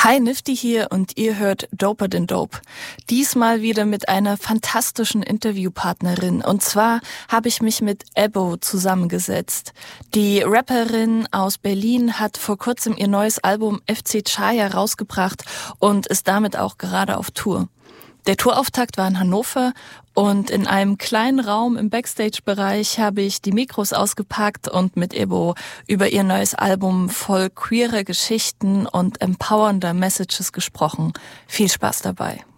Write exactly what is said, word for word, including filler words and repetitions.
Hi, Nifty hier und ihr hört Doper than Dope. Diesmal wieder mit einer fantastischen Interviewpartnerin. Und zwar habe ich mich mit Ebbo zusammengesetzt. Die Rapperin aus Berlin hat vor kurzem ihr neues Album F C Chaya rausgebracht und ist damit auch gerade auf Tour. Der Tourauftakt war in Hannover und in einem kleinen Raum im Backstage-Bereich habe ich die Mikros ausgepackt und mit Ebbo über ihr neues Album voll queerer Geschichten und empowernder Messages gesprochen. Viel Spaß dabei.